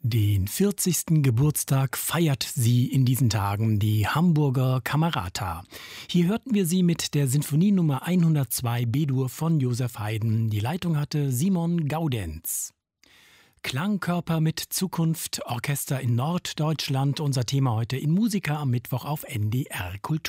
Den 40. Geburtstag feiert sie in diesen Tagen, die Hamburger Camerata. Hier hörten wir sie mit der Sinfonie Nummer 102 B-Dur von Joseph Haydn. Die Leitung hatte Simon Gaudenz. Klangkörper mit Zukunft, Orchester in Norddeutschland. Unser Thema heute in Musica am Mittwoch auf NDR Kultur.